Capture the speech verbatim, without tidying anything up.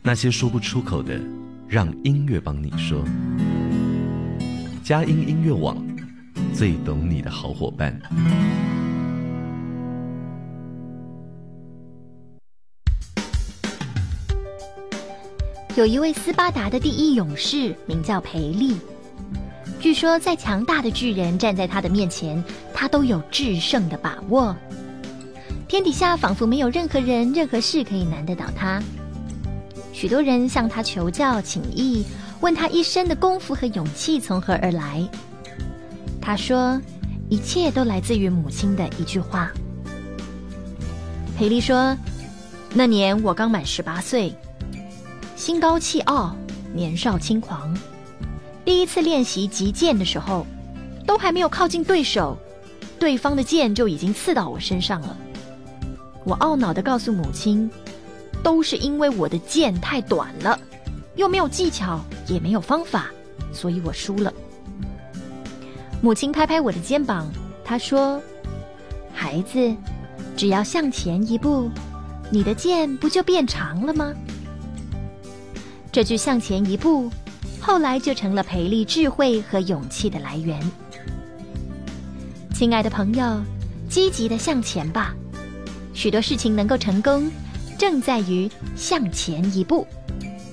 那些说不出口的，让音乐帮你说。佳音音乐网，最懂你的好伙伴。 有一位斯巴达的第一勇士，名叫培利。据说再强大的巨人站在他的面前，他都有制胜的把握。天底下仿佛没有任何人、任何事可以难得倒他。许多人向他求教请益，问他一生的功夫和勇气从何而来。他说，一切都来自于母亲的一句话。培利说，那年我刚满十八岁，心高气傲，年少轻狂。第一次练习击剑的时候，都还没有靠近对手，对方的剑就已经刺到我身上了。我懊恼地告诉母亲，都是因为我的剑太短了，又没有技巧，也没有方法，所以我输了。母亲拍拍我的肩膀，她说，孩子，只要向前一步，你的剑不就变长了吗？这句向前一步，后来就成了培利智慧和勇气的来源。亲爱的朋友，积极地向前吧，许多事情能够成功，正在于向前一步。